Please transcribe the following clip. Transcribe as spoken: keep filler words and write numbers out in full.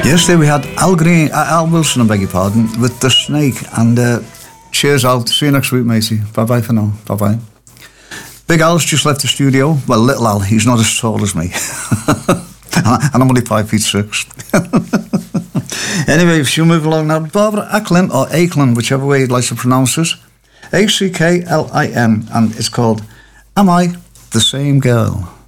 Yesterday we had Al Green, uh, Al Wilson, I beg your pardon, with The Snake. And uh, cheers, Al. See you next week, matey. Bye-bye for now. Bye-bye. Big Al's just left the studio. Well, little Al, he's not as tall as me. And I'm only five feet six. Anyway, if you move along now, Barbara Acklin, or Acklin, whichever way you'd like to pronounce it. A C K L I N, and it's called Am I the Same Girl?